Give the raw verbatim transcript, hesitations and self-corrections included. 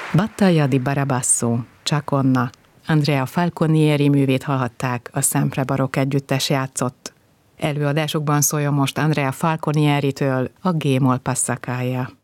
Battaglia di Barabasso, Ciaconna, Andrea Falconieri művét hallhatták, a Sempre Barokk együttes játszott. Előadásukban szóljon most Andrea Falconieritől a G-moll passacaglia.